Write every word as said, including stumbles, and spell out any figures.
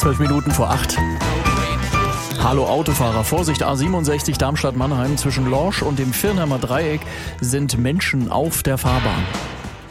Zwölf Minuten vor acht. Hallo Autofahrer, Vorsicht, A siebenundsechzig Darmstadt-Mannheim, zwischen Lorsch und dem Viernheimer Dreieck sind Menschen auf der Fahrbahn.